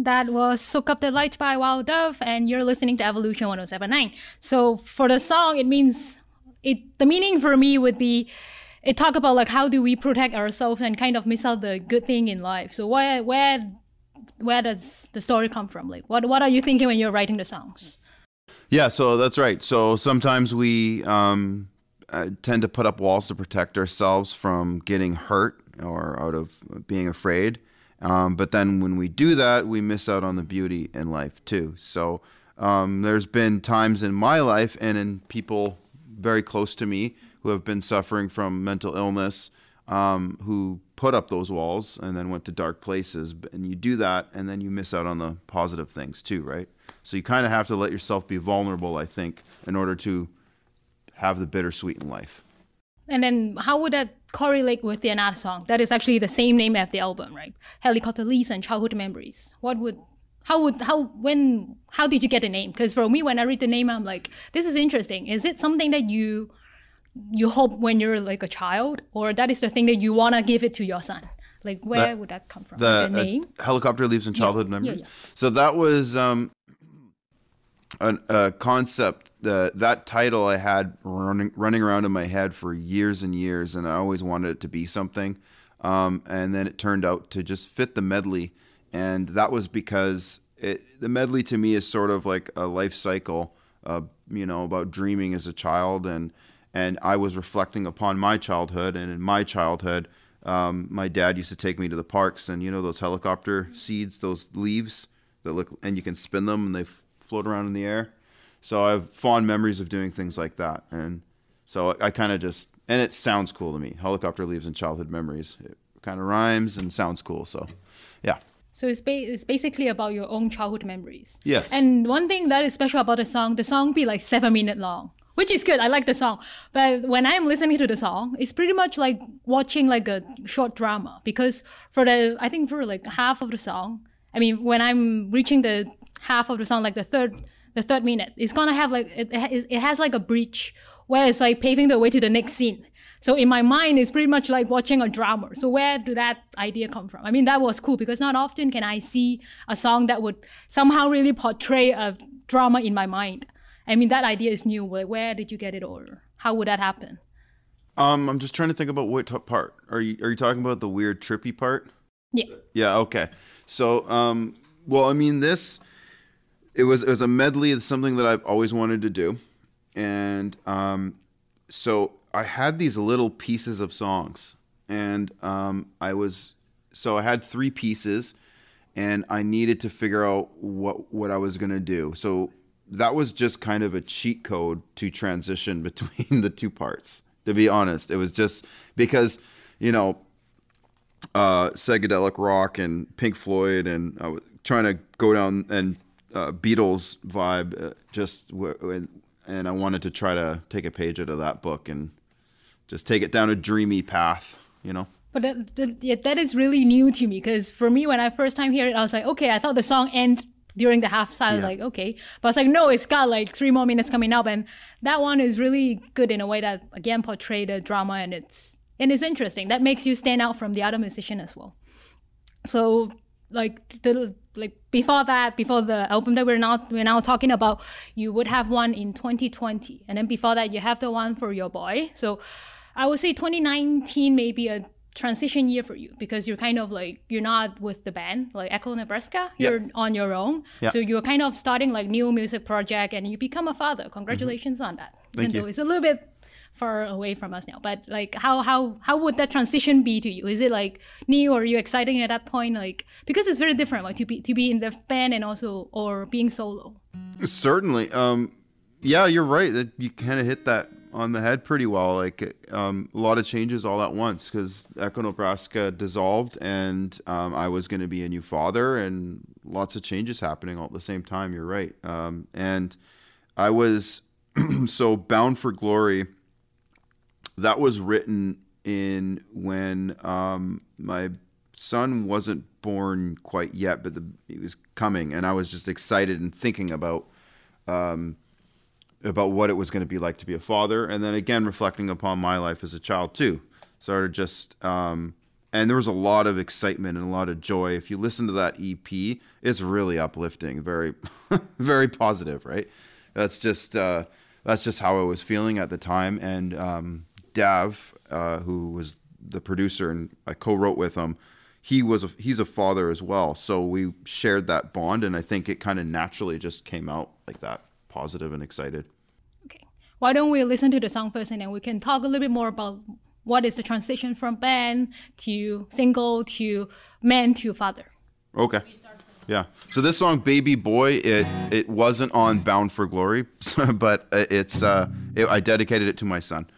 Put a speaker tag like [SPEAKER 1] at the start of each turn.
[SPEAKER 1] That was Soak Up the Light by Wild Dove, and you're listening to Evolution 1079. So for the song, it means the meaning for me would be it talk about like how do we protect ourselves and kind of miss out the good thing in life. So where does the story come from? Like what are you thinking when you're writing the songs?
[SPEAKER 2] Yeah, so that's right. So sometimes we tend to put up walls to protect ourselves from getting hurt or out of being afraid. But then when we do that, we miss out on the beauty in life too. So there's been times in my life and in people very close to me who have been suffering from mental illness, who put up those walls and then went to dark places. And you do that, and then you miss out on the positive things too, right? So you kind of have to let yourself be vulnerable, I think, in order to have the bittersweet in life.
[SPEAKER 1] And then how would that correlate with the another song that is actually the same name as the album, right? Helicopter Leaves and Childhood Memories. How did you get the name? Because for me, when I read the name, I'm like, this is interesting. Is it something that you hope when you're like a child, or that is the thing that you want to give it to your son? Like where would that come from?
[SPEAKER 2] The
[SPEAKER 1] like name?
[SPEAKER 2] Helicopter Leaves and Childhood Memories.
[SPEAKER 1] Yeah.
[SPEAKER 2] So that was a concept. That title I had running around in my head for years and years, and I always wanted it to be something. And then it turned out to just fit the medley, and that was because the medley to me is sort of like a life cycle, about dreaming as a child, and I was reflecting upon my childhood, and in my childhood, my dad used to take me to the parks, and those helicopter seeds, those leaves that look, and you can spin them and they float around in the air. So I have fond memories of doing things like that. And so I kind of and it sounds cool to me. Helicopter Leaves and Childhood Memories. It kind of rhymes and sounds cool. So, yeah.
[SPEAKER 1] So it's basically about your own childhood memories.
[SPEAKER 2] Yes.
[SPEAKER 1] And one thing that is special about the song be like 7 minutes long, which is good. I like the song. But when I'm listening to the song, it's pretty much like watching like a short drama, because for like half of the song, when I'm reaching the half of the song, like the third minute, it's gonna have like it has like a bridge where it's like paving the way to the next scene. So in my mind, it's pretty much like watching a drama. So where did that idea come from? That was cool, because not often can I see a song that would somehow really portray a drama in my mind. That idea is new. Where did you get it, or how would that happen?
[SPEAKER 2] I'm just trying to think about what part. Are you talking about the weird trippy part?
[SPEAKER 1] Yeah.
[SPEAKER 2] Yeah. Okay. So, It was a medley. It's something that I've always wanted to do. And so I had these little pieces of songs. And I had 3 pieces, and I needed to figure out what I was going to do. So that was just kind of a cheat code to transition between the 2 parts, to be honest. It was just because, psychedelic rock and Pink Floyd, and I was trying to go down and Beatles vibe, and I wanted to try to take a page out of that book and just take it down a dreamy path,
[SPEAKER 1] But that is really new to me, because for me, when I first time hear it, I was like, okay, I thought the song ended during the half side, like, okay. But I was like, no, it's got like 3 more minutes coming up, and that one is really good in a way that, again, portray the drama, and it's interesting. That makes you stand out from the other musician as well. So before the album that we're now talking about, you would have one in 2020, and then before that you have the one for your boy. So I would say 2019 may be a transition year for you, because you're kind of like, you're not with the band like Echo Nebraska, you're on your own. So you're kind of starting like new music project, and you become a father. Congratulations on that.
[SPEAKER 2] Thank you.
[SPEAKER 1] Though it's a little bit far away from us now, but like how would that transition be to you? Is it like new, or are you exciting at that point, like, because it's very different, like to be in the band and also or being solo?
[SPEAKER 2] Certainly. Yeah, you're right, that you kind of hit that on the head pretty well. Like a lot of changes all at once, because Echo Nebraska dissolved, and I was going to be a new father, and lots of changes happening all at the same time. You're right. And I was so Bound for Glory, that was written in when my son wasn't born quite yet, but he was coming, and I was just excited and thinking about what it was going to be like to be a father, and then again reflecting upon my life as a child too. Started just and and there was a lot of excitement and a lot of joy. If you listen to that EP, it's really uplifting, very, very positive, right? That's just how I was feeling at the time. And Dav, who was the producer and I co-wrote with him, he's a father as well. So we shared that bond, and I think it kind of naturally just came out like that, positive and excited.
[SPEAKER 1] Okay. Why don't we listen to the song first, and then we can talk a little bit more about what is the transition from band to single to man to father.
[SPEAKER 2] Okay. Yeah. So this song, Baby Boy, it wasn't on Bound for Glory, but I dedicated it to my son.